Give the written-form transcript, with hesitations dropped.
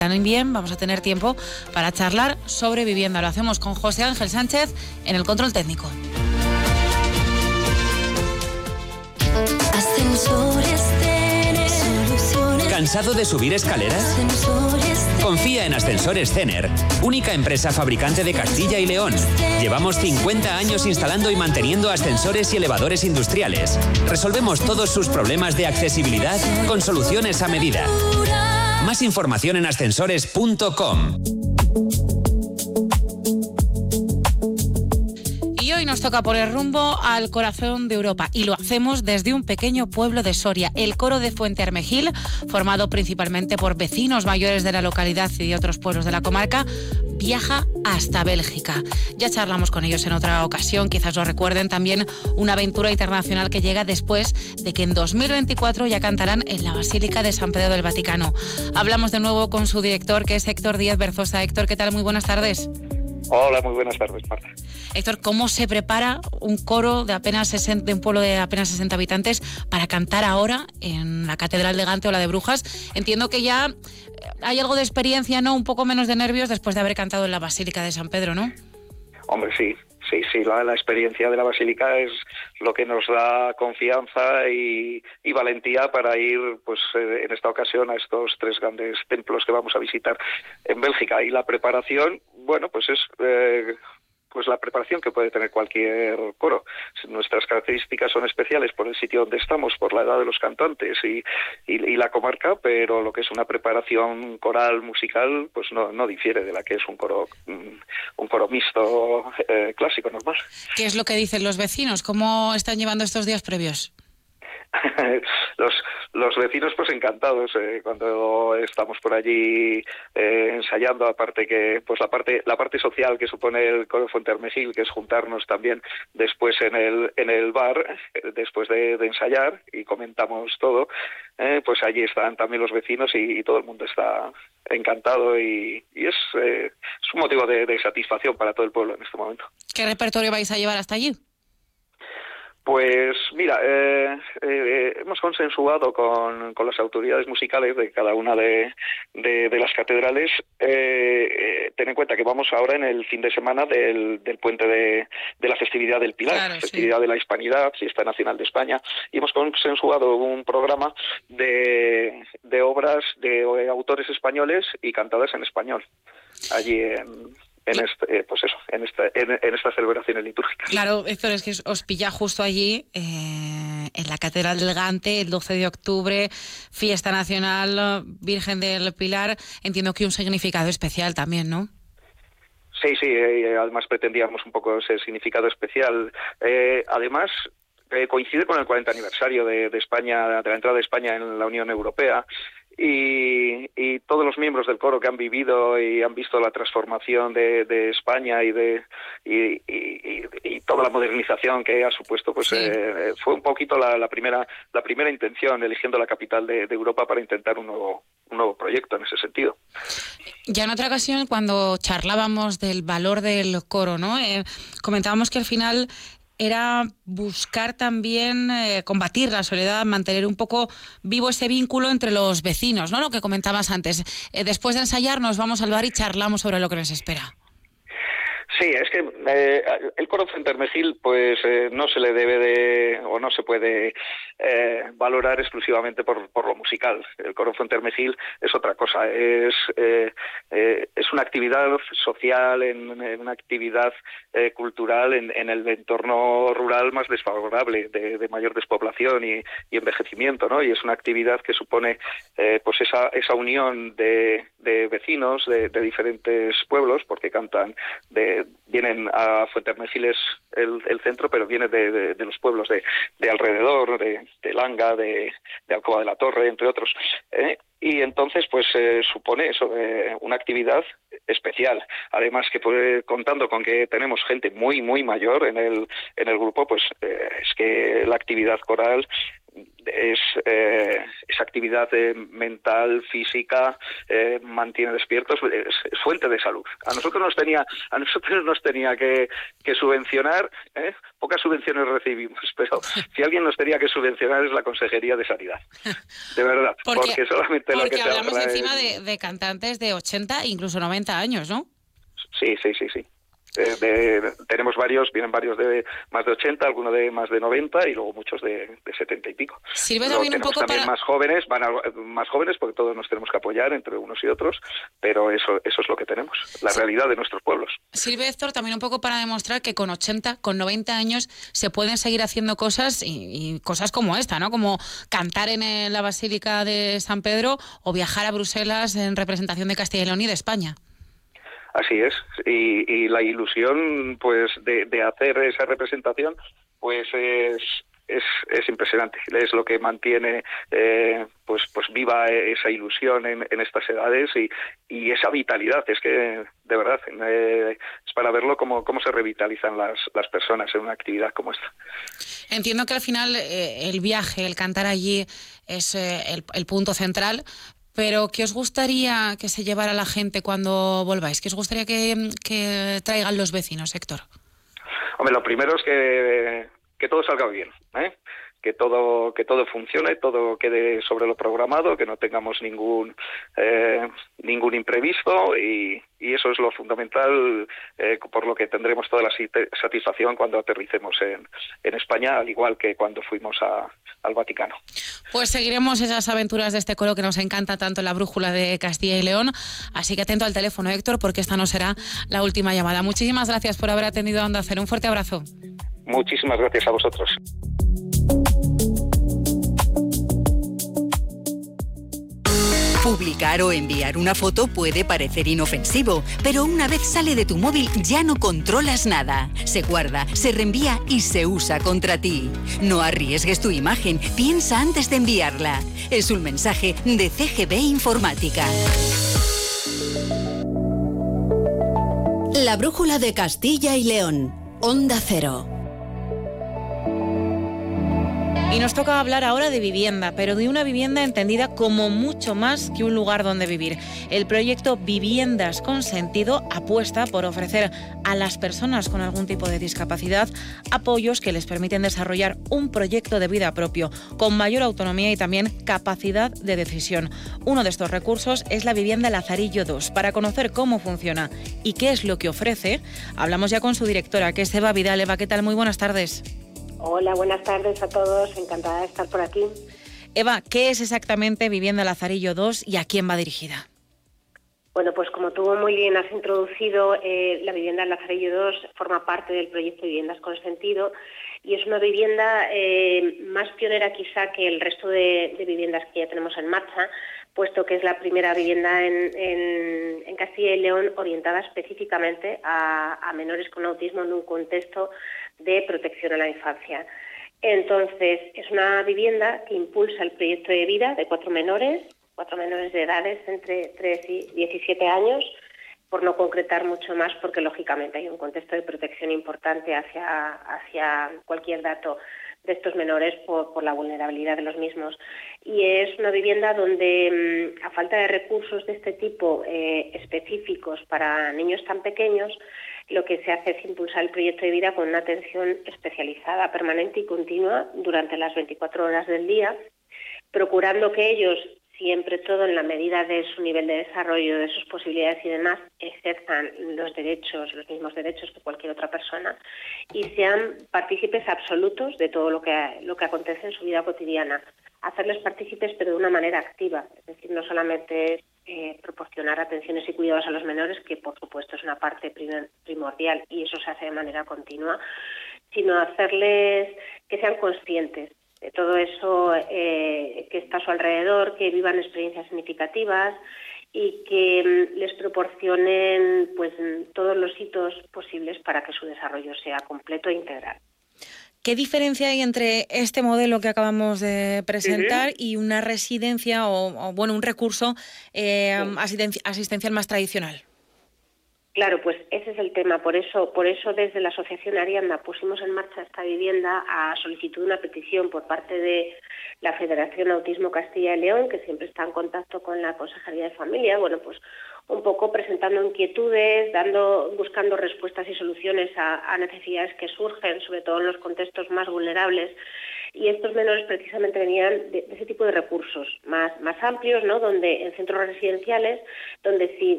Bien, vamos a tener tiempo para charlar sobre vivienda. Lo hacemos con José Ángel Sánchez en el control técnico. ¿Cansado de subir escaleras? Confía en Ascensores Cener, única empresa fabricante de Castilla y León. Llevamos 50 años instalando y manteniendo ascensores y elevadores industriales. Resolvemos todos sus problemas de accesibilidad con soluciones a medida. Más información en ascensores.com. Y hoy nos toca poner rumbo al corazón de Europa y lo hacemos desde un pequeño pueblo de Soria, el Coro de Fuentearmejil, formado principalmente por vecinos mayores de la localidad y de otros pueblos de la comarca, viaja hasta Bélgica. Ya charlamos con ellos en otra ocasión, quizás lo recuerden, también una aventura internacional que llega después de que en 2024 ya cantarán en la Basílica de San Pedro del Vaticano. Hablamos de nuevo con su director, que es Héctor Díaz Berzosa. Héctor, ¿qué tal? Muy buenas tardes. Hola, muy buenas tardes, Marta. Héctor, ¿cómo se prepara un coro de un pueblo de apenas 60 habitantes para cantar ahora en la Catedral de Gante o la de Brujas? Entiendo que ya hay algo de experiencia, ¿no? Un poco menos de nervios después de haber cantado en la Basílica de San Pedro, ¿no? Hombre, sí. La experiencia de la Basílica es lo que nos da confianza y valentía para ir, pues, en esta ocasión a estos 3 grandes templos que vamos a visitar en Bélgica. Y la preparación, bueno, pues es pues la preparación que puede tener cualquier coro. Nuestras características son especiales por el sitio donde estamos, por la edad de los cantantes y la comarca, pero lo que es una preparación coral, musical, pues no difiere de la que es un coro mixto clásico, normal. ¿Qué es lo que dicen los vecinos? ¿Cómo están llevando estos días previos? Los vecinos pues encantados cuando estamos por allí ensayando, aparte que pues la parte social que supone el Coro de Fuentearmejil, que es juntarnos también después en el bar después de ensayar y comentamos todo, pues allí están también los vecinos y todo el mundo está encantado y es un motivo de satisfacción para todo el pueblo en este momento. ¿Qué repertorio vais a llevar hasta allí? Pues mira, hemos consensuado con las autoridades musicales de cada una de las catedrales. Ten en cuenta que vamos ahora en el fin de semana del puente de la festividad del Pilar, claro, festividad de la Hispanidad, fiesta nacional de España, y hemos consensuado un programa de obras de autores españoles y cantadas en español allí en estas celebraciones litúrgicas. Claro, Héctor, es que os pilla justo allí, en la Catedral del Gante, el 12 de octubre, fiesta nacional, Virgen del Pilar. Entiendo que un significado especial también, ¿no? Sí, además pretendíamos un poco ese significado especial. Además, coincide con el 40 aniversario de España, de la entrada de España en la Unión Europea. Y todos los miembros del coro que han vivido y han visto la transformación de España y toda la modernización que ha supuesto, pues sí. Fue un poquito la primera intención, eligiendo la capital de Europa para intentar un nuevo proyecto en ese sentido. Ya en otra ocasión, cuando charlábamos del valor del coro, ¿no? Comentábamos que al final era buscar también combatir la soledad, mantener un poco vivo ese vínculo entre los vecinos, ¿no? Lo que comentabas antes. Después de ensayar nos vamos al bar y charlamos sobre lo que nos espera. Sí, es que el Coro de Fuentearmejil pues no se le debe o no se puede valorar exclusivamente por lo musical. El Coro de Fuentearmejil es otra cosa, es una actividad social, una actividad cultural en el entorno rural más desfavorable, de mayor despoblación y envejecimiento, ¿no? Y es una actividad que supone pues esa unión de vecinos de diferentes pueblos, porque vienen a Fuentearmejil, es el centro, pero viene de los pueblos de alrededor, de Langa, de Alcoba de la Torre, entre otros. Y entonces pues supone eso, una actividad especial. Además que contando con que tenemos gente muy muy mayor en el grupo, pues es que la actividad coral es actividad mental, física, mantiene despiertos, es fuente de salud. A nosotros nos tenía que subvencionar, pocas subvenciones recibimos, pero si alguien nos tenía que subvencionar es la Consejería de Sanidad, de verdad, porque solamente lo que se hablamos ahorra encima de cantantes de 80, incluso 90 años, ¿no? Sí. Vienen varios de más de 80, algunos de más de 90 y luego muchos de 70 y pico. Sirve también un poco también más jóvenes, más jóvenes porque todos nos tenemos que apoyar entre unos y otros, pero eso es lo que tenemos, la realidad de nuestros pueblos. Sirve, Héctor, también un poco para demostrar que con 80, con 90 años se pueden seguir haciendo cosas y cosas como esta, ¿no? Como cantar en la Basílica de San Pedro o viajar a Bruselas en representación de Castilla y León y de España. Así es, y la ilusión pues de hacer esa representación pues es impresionante, es lo que mantiene pues viva esa ilusión en estas edades y esa vitalidad. Es que de verdad es para verlo cómo se revitalizan las personas en una actividad como esta. Entiendo que al final el viaje, el cantar allí es el punto central. Pero, ¿qué os gustaría que se llevara la gente cuando volváis? ¿Qué os gustaría que traigan los vecinos, Héctor? Hombre, lo primero es que todo salga bien, que todo funcione, todo quede sobre lo programado, que no tengamos ningún imprevisto y eso es lo fundamental, por lo que tendremos toda la satisfacción cuando aterricemos en España, al igual que cuando fuimos al Vaticano. Pues seguiremos esas aventuras de este coro que nos encanta tanto en la Brújula de Castilla y León, así que atento al teléfono, Héctor, porque esta no será la última llamada. Muchísimas gracias por haber atendido a Onda Cero. Un fuerte abrazo. Muchísimas gracias a vosotros. Publicar o enviar una foto puede parecer inofensivo, pero una vez sale de tu móvil ya no controlas nada. Se guarda, se reenvía y se usa contra ti. No arriesgues tu imagen, piensa antes de enviarla. Es un mensaje de CGB Informática. La Brújula de Castilla y León. Onda Cero. Y nos toca hablar ahora de vivienda, pero de una vivienda entendida como mucho más que un lugar donde vivir. El proyecto Viviendas con Sentido apuesta por ofrecer a las personas con algún tipo de discapacidad apoyos que les permiten desarrollar un proyecto de vida propio, con mayor autonomía y también capacidad de decisión. Uno de estos recursos es la vivienda Lazarillo 2. Para conocer cómo funciona y qué es lo que ofrece, hablamos ya con su directora, que es Eva Vidal. Eva, ¿qué tal? Muy buenas tardes. Hola, buenas tardes a todos. Encantada de estar por aquí. Eva, ¿qué es exactamente Vivienda Lazarillo 2 y a quién va dirigida? Bueno, pues como tú muy bien has introducido, la vivienda Lazarillo 2 forma parte del proyecto Viviendas con Sentido y es una vivienda más pionera quizá que el resto de viviendas que ya tenemos en marcha, puesto que es la primera vivienda en Castilla y León orientada específicamente a menores con autismo en un contexto de protección a la infancia. Entonces, es una vivienda que impulsa el proyecto de vida de cuatro menores de edades entre 3 y 17 años, por no concretar mucho más, porque lógicamente hay un contexto de protección importante hacia cualquier dato de estos menores por la vulnerabilidad de los mismos. Y es una vivienda donde, a falta de recursos de este tipo específicos para niños tan pequeños, lo que se hace es impulsar el proyecto de vida con una atención especializada, permanente y continua durante las 24 horas del día, procurando que ellos, siempre todo en la medida de su nivel de desarrollo, de sus posibilidades y demás, ejerzan los mismos derechos que cualquier otra persona y sean partícipes absolutos de todo lo que acontece en su vida cotidiana. Hacerles partícipes, pero de una manera activa, es decir, no solamente proporcionar atenciones y cuidados a los menores, que por supuesto es una parte primordial y eso se hace de manera continua, sino hacerles que sean conscientes de todo eso que está a su alrededor, que vivan experiencias significativas y que les proporcionen pues todos los hitos posibles para que su desarrollo sea completo e integral. ¿Qué diferencia hay entre este modelo que acabamos de presentar y una residencia o un recurso asistencial más tradicional? Claro, pues ese es el tema. Por eso desde la Asociación Ariadna pusimos en marcha esta vivienda a solicitud de una petición por parte de la Federación Autismo Castilla y León, que siempre está en contacto con la Consejería de Familia, bueno, pues un poco presentando inquietudes, buscando respuestas y soluciones a necesidades que surgen, sobre todo en los contextos más vulnerables. Y estos menores precisamente venían de ese tipo de recursos más amplios, ¿no? Donde en centros residenciales, donde si